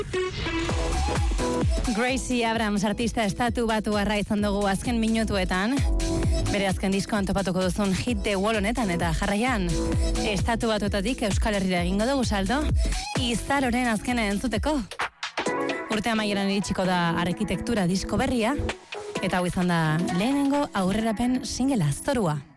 Gracie Abrams artista estatu batuarra izan dugu azken minutuetan. Bere azken diskoan topatuko duzun Hit the Wall honetan eta jarraian estatu batuetatik Euskal Herrira egingo dugu salto Izaroren azkena entzuteko. Urte amaieran iritsiko da Arkitektura disko berria eta hau izan da lehenengo aurrerapen singlea Zorua.